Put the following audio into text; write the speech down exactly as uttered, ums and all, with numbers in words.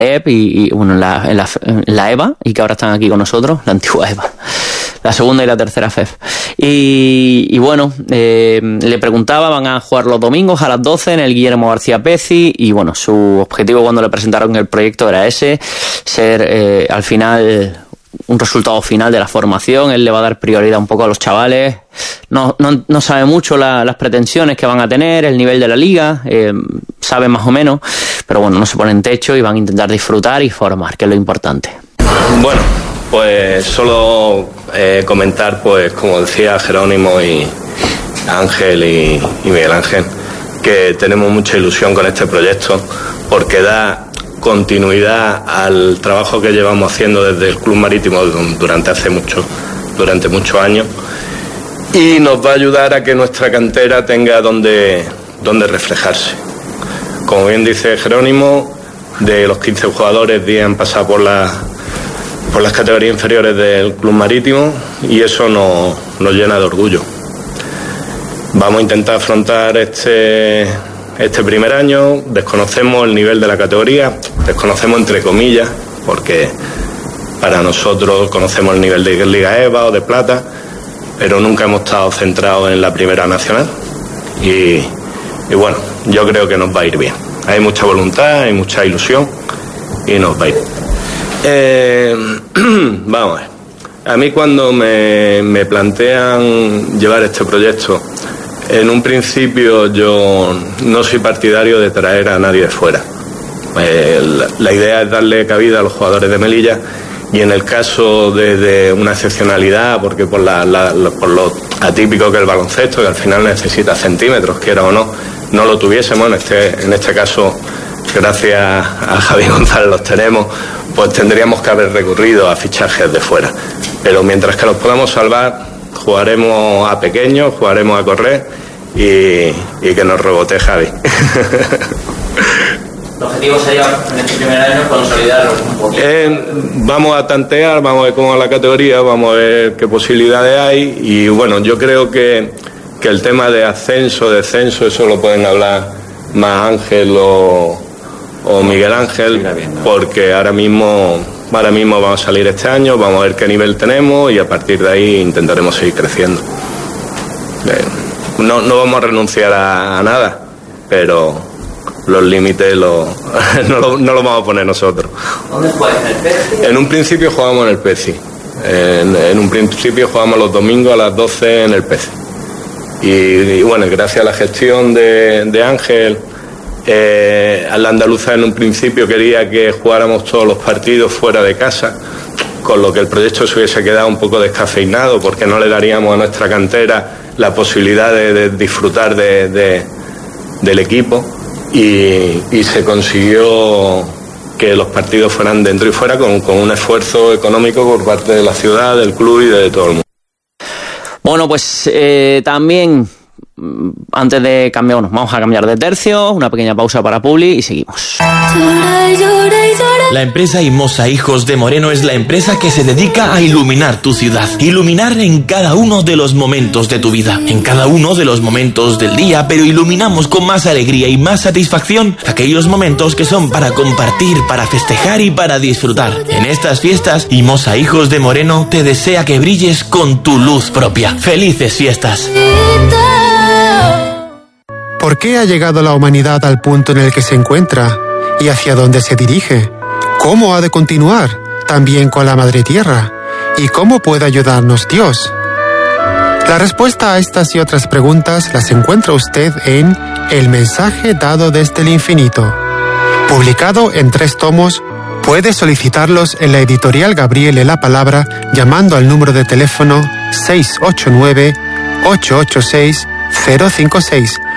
E P y, y bueno, en la, en, la, en la EVA, y que ahora están aquí con nosotros, la antigua EVA, la segunda y la tercera F E F. Y, y bueno, eh, le preguntaba, van a jugar los domingos a las doce en el Guillermo García Peci, y bueno, su objetivo cuando le presentaron el proyecto era ese, ser eh, al final un resultado final de la formación. Él le va a dar prioridad un poco a los chavales. No, no, no sabe mucho la, las pretensiones que van a tener, el nivel de la liga, eh, sabe más o menos, pero bueno, no se ponen techo y van a intentar disfrutar y formar, que es lo importante. Bueno, pues solo eh, comentar, pues como decía Jerónimo y Ángel y, y Miguel Ángel, que tenemos mucha ilusión con este proyecto porque da continuidad al trabajo que llevamos haciendo desde el Club Marítimo durante hace mucho, durante muchos años, y nos va a ayudar a que nuestra cantera tenga donde, donde reflejarse. Como bien dice Jerónimo, de los quince jugadores, diez han pasado por la por las categorías inferiores del Club Marítimo, y eso nos, nos llena de orgullo. Vamos a intentar afrontar este, este primer año. Desconocemos el nivel de la categoría, desconocemos entre comillas, porque para nosotros conocemos el nivel de Liga EVA o de Plata, pero nunca hemos estado centrados en la Primera Nacional, y, y bueno, yo creo que nos va a ir bien. Hay mucha voluntad, hay mucha ilusión y nos va a ir. Eh, vamos a ver. A mí cuando me, me plantean llevar este proyecto, en un principio yo no soy partidario de traer a nadie de fuera. Eh, la, la idea es darle cabida a los jugadores de Melilla, y en el caso de, de una excepcionalidad, porque por, la, la, por lo atípico que es el baloncesto, que al final necesita centímetros, quiera o no, no lo tuviésemos. En este, en este caso, gracias a Javi González los tenemos, pues tendríamos que haber recurrido a fichajes de fuera. Pero mientras que los podamos salvar, jugaremos a pequeños, jugaremos a correr y, y que nos rebote Javi. ¿El objetivo sería en este primer año consolidarlo un poquito? Eh, vamos a tantear, vamos a ver cómo es la categoría, vamos a ver qué posibilidades hay, y bueno, yo creo que, que el tema de ascenso, descenso, eso lo pueden hablar más Ángel o, o Miguel Ángel, porque ahora mismo, ahora mismo vamos a salir este año, vamos a ver qué nivel tenemos y a partir de ahí intentaremos seguir creciendo. Eh, no, no vamos a renunciar a, a nada, pero los límites lo, no los no lo vamos a poner nosotros. ¿Dónde juegas? ¿En el Peci? En un principio jugamos en el Peci. En, en un principio jugamos los domingos a las doce en el Peci. Y, y bueno, gracias a la gestión de, de Ángel, eh, la andaluza en un principio quería que jugáramos todos los partidos fuera de casa, con lo que el proyecto se hubiese quedado un poco descafeinado, porque no le daríamos a nuestra cantera la posibilidad de, de disfrutar de, de, del equipo. Y, y se consiguió que los partidos fueran dentro y fuera, con, con un esfuerzo económico por parte de la ciudad, del club y de todo el mundo. Bueno, pues eh, también, antes de cambiar, bueno, vamos a cambiar de tercio, una pequeña pausa para Publi y seguimos. La empresa Imosa Hijos de Moreno es la empresa que se dedica a iluminar tu ciudad. Iluminar en cada uno de los momentos de tu vida, en cada uno de los momentos del día, pero iluminamos con más alegría y más satisfacción aquellos momentos que son para compartir, para festejar y para disfrutar. En estas fiestas, Imosa Hijos de Moreno te desea que brilles con tu luz propia. ¡Felices fiestas! ¿Por qué ha llegado la humanidad al punto en el que se encuentra? ¿Y hacia dónde se dirige? ¿Cómo ha de continuar? También con la Madre Tierra. ¿Y cómo puede ayudarnos Dios? La respuesta a estas y otras preguntas las encuentra usted en El mensaje dado desde el infinito. Publicado en tres tomos, puede solicitarlos en la editorial Gabriele La Palabra llamando al número de teléfono seis ocho nueve, ocho ocho seis, cero cinco seis